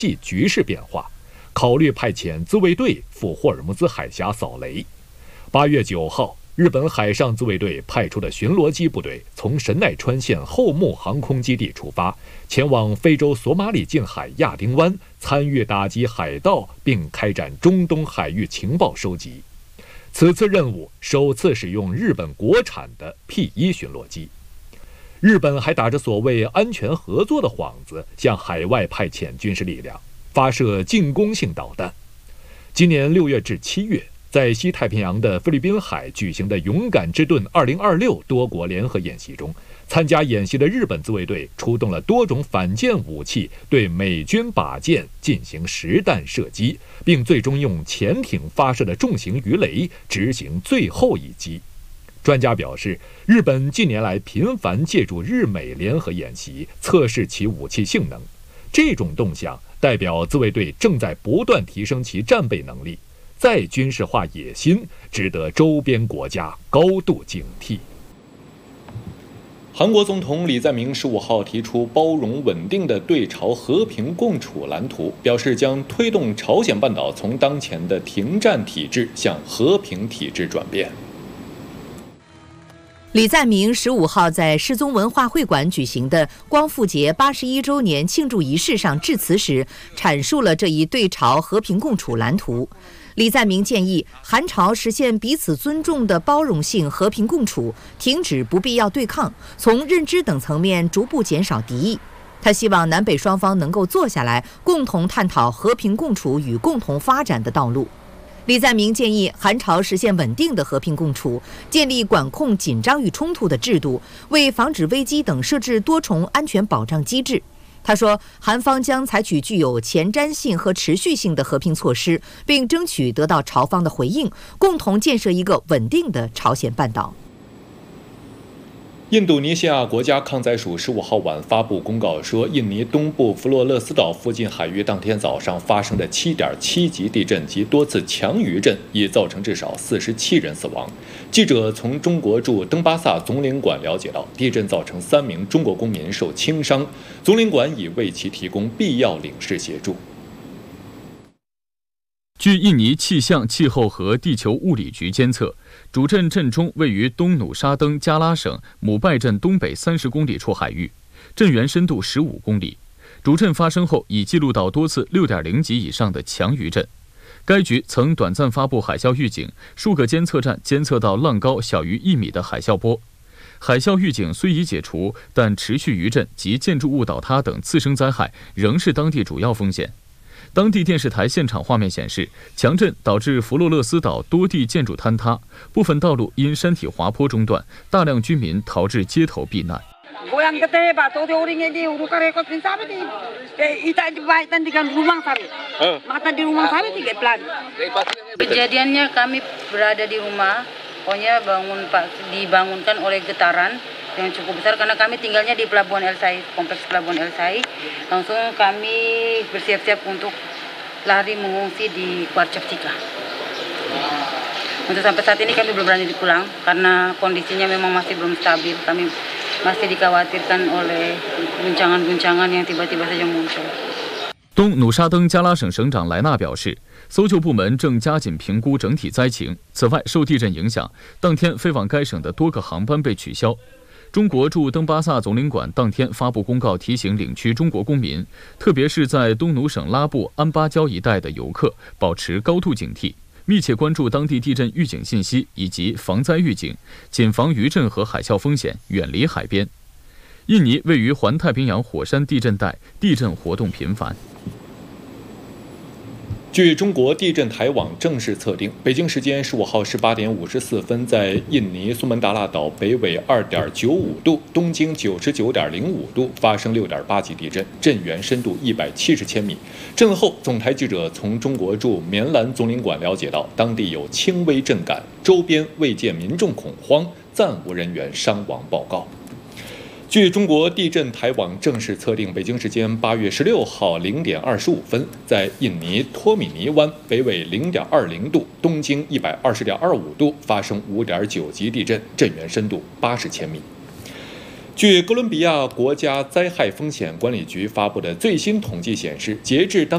际局势变化，考虑派遣自卫队赴霍尔木兹海峡扫雷。8月9号，日本海上自卫队派出的巡逻机部队从神奈川县后木航空基地出发，前往非洲索马里近海亚丁湾，参与打击海盗，并开展中东海域情报收集。此次任务首次使用日本国产的 P-1巡逻机。日本还打着所谓安全合作的幌子，向海外派遣军事力量，发射进攻性导弹。今年6月至7月，在西太平洋的菲律宾海举行的勇敢之盾2026多国联合演习中，参加演习的日本自卫队出动了多种反舰武器，对美军靶舰进行实弹射击，并最终用潜艇发射的重型鱼雷执行最后一击。专家表示，日本近年来频繁借助日美联合演习测试其武器性能，这种动向代表自卫队正在不断提升其战备能力，再军事化野心值得周边国家高度警惕。韩国总统李在明15号提出包容稳定的对朝和平共处蓝图，表示将推动朝鲜半岛从当前的停战体制向和平体制转变。 李在明15号在世宗文化会馆举行的光复节81周年庆祝仪式上致辞时，阐述了这一对朝和平共处蓝图。李在明建议韩朝实现彼此尊重的包容性和平共处，停止不必要对抗，从认知等层面逐步减少敌意。他希望南北双方能够坐下来，共同探讨和平共处与共同发展的道路。李在明建议韩朝实现稳定的和平共处，建立管控紧张与冲突的制度，为防止危机等设置多重安全保障机制。他说，韩方将采取具有前瞻性和持续性的和平措施，并争取得到朝方的回应，共同建设一个稳定的朝鲜半岛。 印度尼西亚国家抗灾署15号晚发布公告说，印尼东部弗洛勒斯岛附近海域当天早上发生的7.7级地震及多次强余震，已造成至少47人死亡。记者从中国驻登巴萨总领馆了解到，地震造成3名中国公民受轻伤，总领馆已为其提供必要领事协助。 据印尼气象、气候和地球物理局监测，主震震中位于东努沙登加拉省姆拜镇东北30公里处海域，震源深度15公里。主震发生后，已记录到多次6.0级以上的强余震。该局曾短暂发布海啸预警，数个监测站监测到浪高小于1米的海啸波。海啸预警虽已解除，但持续余震及建筑物倒塌等次生灾害仍是当地主要风险。当地电视台现场画面显示，强震导致弗洛勒斯岛多地建筑坍塌，部分道路因山体滑坡中断，大量居民逃至街头避难。 Kejadiannya kami berada di rumah, pokoknya dibangunkan oleh getaran yang cukup besar karena kami tinggalnya di Pelabuhan El Sai, kompleks Pelabuhan El Sai. Langsung kami bersiap-siap untuk lari mengungsi di Quarcaptika. Untuk sampai saat ini kami belum berani pulang karena kondisinya memang masih belum stabil. Kami masih dikhawatirkan oleh guncangan-guncangan yang tiba-tiba saja muncul。 东努沙登加拉省省长莱纳表示，搜救部门正加紧评估整体灾情。此外，受地震影响，当天飞往该省的多个航班被取消。中国驻登巴萨总领馆当天发布公告，提醒领区中国公民，特别是在东努省拉布安巴礁一带的游客，保持高度警惕，密切关注当地地震预警信息以及防灾预警，谨防余震和海啸风险，远离海边。印尼位于环太平洋火山地震带，地震活动频繁。 据中国地震台网正式测定，北京时间15号18点54分，在印尼苏门答腊岛北纬2.95度、东经99.05度发生6.8级地震，震源深度170千米。震后，总台记者从中国驻棉兰总领馆了解到，当地有轻微震感，周边未见民众恐慌，暂无人员伤亡报告。据中国地震台网正式测定，北京时间8月16号0点25分，在印尼托米尼湾北纬0.20度、东经120.25度发生5.9级地震，震源深度80千米。据哥伦比亚国家灾害风险管理局发布的最新统计显示，截至当